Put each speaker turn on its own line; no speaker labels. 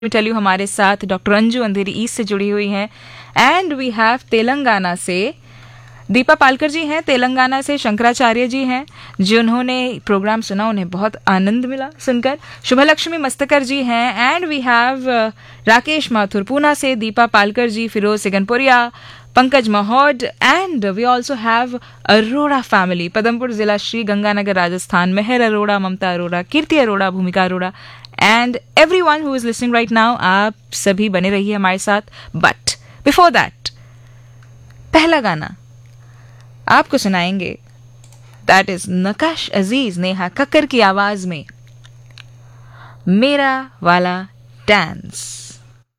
Tell you हमारे साथ doctor Anju अंधेरी east से जुड़ी हुई हैं एंड वी हैव तेलंगाना से दीपा पालकर जी हैं, तेलंगाना से शंकराचार्य जी हैं जिन्होंने प्रोग्राम सुना, उन्हें बहुत आनंद मिला सुनकर। शुभलक्ष्मी मस्तकर जी हैं and we have Rakesh Mathur Poona से, दीपा पालकर जी, Firoz सिगनपुरिया, Pankaj महोड and we also have Arora family, Padampur जिला, श्री गंगानगर, राजस्थान, मेहर अरोड़ा, ममता अरोड़ा, कीर्ति अरोड़ा, भूमिका Arora and everyone who is listening right now. आप सभी बने रहिए हमारे साथ। बट बिफोर दैट पहला गाना आपको सुनाएंगे, दैट इज नकाश अजीज, नेहा कक्कर की आवाज में मेरा वाला डांस।